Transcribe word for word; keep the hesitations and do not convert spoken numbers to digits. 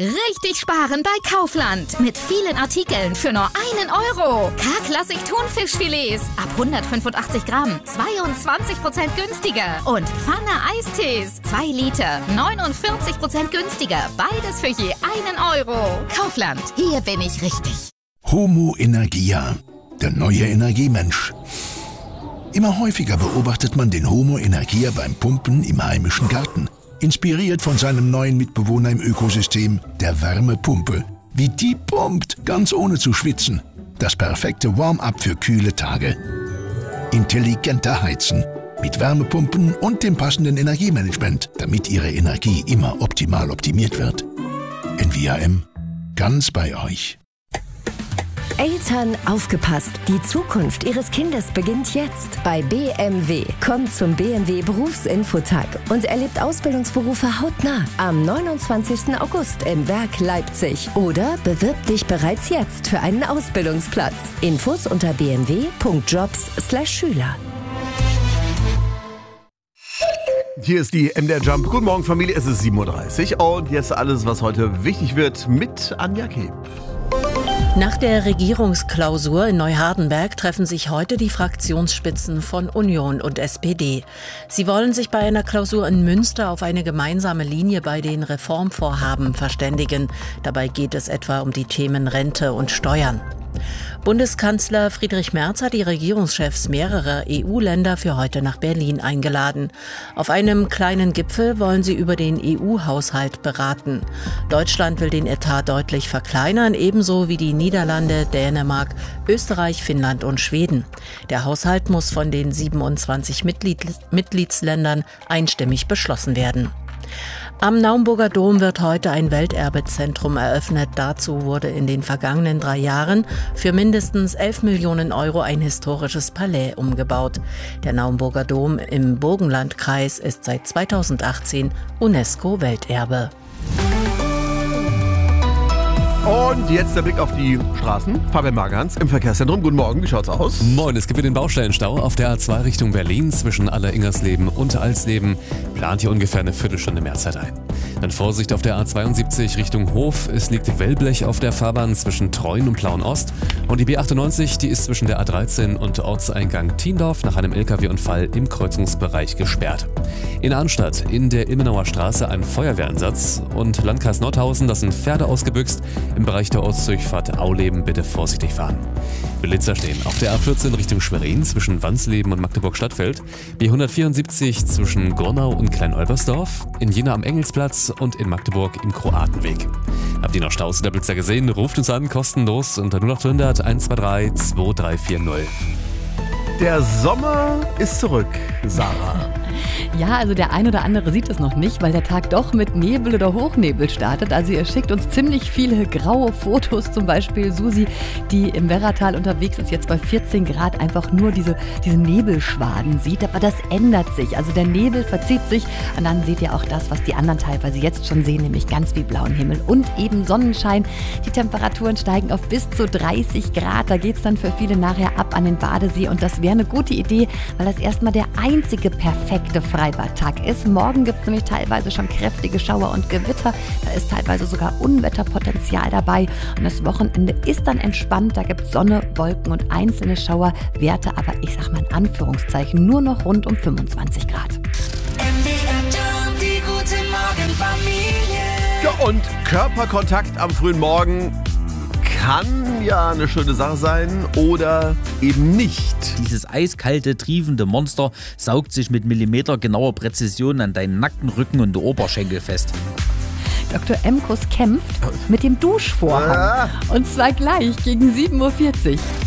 Richtig sparen bei Kaufland. Mit vielen Artikeln für nur einen Euro. K-Klassik Thunfischfilets ab hundertfünfundachtzig Gramm. zweiundzwanzig Prozent günstiger. Und Pfanne Eistees. zwei Liter. neunundvierzig Prozent günstiger. Beides für je einen Euro. Kaufland. Hier bin ich richtig. Homo Energia. Der neue Energiemensch. Immer häufiger beobachtet man den Homo Energia beim Pumpen im heimischen Garten. Inspiriert von seinem neuen Mitbewohner im Ökosystem, der Wärmepumpe. Wie die pumpt, ganz ohne zu schwitzen. Das perfekte Warm-up für kühle Tage. Intelligenter Heizen. Mit Wärmepumpen und dem passenden Energiemanagement, damit Ihre Energie immer optimal optimiert wird. N V A M. Ganz bei euch. Eltern, aufgepasst! Die Zukunft Ihres Kindes beginnt jetzt bei B M W. Kommt zum B M W Berufsinfotag und erlebt Ausbildungsberufe hautnah am neunundzwanzigsten August im Werk Leipzig. Oder bewirb dich bereits jetzt für einen Ausbildungsplatz. Infos unter b m w punkt jobs slash schüler. Hier ist die M D R Jump. Guten Morgen, Familie. Es ist sieben Uhr dreißig und jetzt alles, was heute wichtig wird, mit Anja Keb. Nach der Regierungsklausur in Neuhardenberg treffen sich heute die Fraktionsspitzen von Union und S P D. Sie wollen sich bei einer Klausur in Münster auf eine gemeinsame Linie bei den Reformvorhaben verständigen. Dabei geht es etwa um die Themen Rente und Steuern. Bundeskanzler Friedrich Merz hat die Regierungschefs mehrerer E U-Länder für heute nach Berlin eingeladen. Auf einem kleinen Gipfel wollen sie über den E U-Haushalt beraten. Deutschland will den Etat deutlich verkleinern, ebenso wie die Niederlande, Dänemark, Österreich, Finnland und Schweden. Der Haushalt muss von den siebenundzwanzig Mitglied- Mitgliedsländern einstimmig beschlossen werden. Am Naumburger Dom wird heute ein Welterbezentrum eröffnet. Dazu wurde in den vergangenen drei Jahren für mindestens elf Millionen Euro ein historisches Palais umgebaut. Der Naumburger Dom im Burgenlandkreis ist seit zweitausendachtzehn UNESCO-Welterbe. Und jetzt der Blick auf die Straßen. Fabian Margans im Verkehrszentrum. Guten Morgen, wie schaut's aus? Moin, es gibt den Baustellenstau auf der A zwei Richtung Berlin zwischen Aller-Ingersleben und Alsleben. Plant hier ungefähr eine Viertelstunde mehr Zeit ein. Dann Vorsicht auf der A zweiundsiebzig Richtung Hof. Es liegt Wellblech auf der Fahrbahn zwischen Treuen und Plauen-Ost. Und die B achtundneunzig, die ist zwischen der A dreizehn und Ortseingang Thiendorf nach einem L K W-Unfall im Kreuzungsbereich gesperrt. In Arnstadt in der Ilmenauer Straße ein Feuerwehreinsatz und Landkreis Nordhausen, das sind Pferde ausgebüxt. Im Bereich der Ortsdurchfahrt Auleben bitte vorsichtig fahren. Blitzer stehen auf der A vierzehn Richtung Schwerin zwischen Wansleben und Magdeburg-Stadtfeld, B hundertvierundsiebzig zwischen Gornau und Klein-Olbersdorf, in Jena am Engelsplatz und in Magdeburg im Kroatenweg. Habt ihr noch Staus in der Blitzer gesehen? Ruft uns an, kostenlos unter null acht hundert eins zwei drei zwei drei vier null. Der Sommer ist zurück, Sarah. Ja, also der ein oder andere sieht es noch nicht, weil der Tag doch mit Nebel oder Hochnebel startet. Also ihr schickt uns ziemlich viele graue Fotos, zum Beispiel Susi, die im Werratal unterwegs ist, jetzt bei vierzehn Grad einfach nur diese, diese Nebelschwaden sieht. Aber das ändert sich. Also der Nebel verzieht sich und dann seht ihr auch das, was die anderen teilweise jetzt schon sehen, nämlich ganz wie blauen Himmel und eben Sonnenschein. Die Temperaturen steigen auf bis zu dreißig Grad. Da geht es dann für viele nachher ab an den Badesee und das wäre eine gute Idee, weil das erstmal der einzige perfekte Freibadtag ist. Morgen gibt es nämlich teilweise schon kräftige Schauer und Gewitter. Da ist teilweise sogar Unwetterpotenzial dabei. Und das Wochenende ist dann entspannt. Da gibt es Sonne, Wolken und einzelne Schauerwerte. Aber ich sag mal in Anführungszeichen nur noch rund um fünfundzwanzig Grad. Die gute Morgenfamilie. Ja, und Körperkontakt am frühen Morgen kann ja eine schöne Sache sein oder eben nicht. Dieses eiskalte, triefende Monster saugt sich mit millimetergenauer Präzision an deinen nackten Rücken und Oberschenkel fest. Doktor Emkus kämpft mit dem Duschvorhang. Und zwar gleich gegen sieben Uhr vierzig.